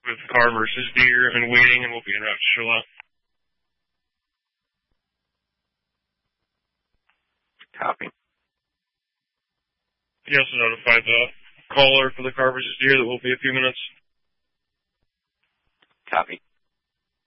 with car versus deer and waiting, and we'll be en route to Charlotte. Copy. He also notified the caller for the car versus deer that will be a few minutes. Copy.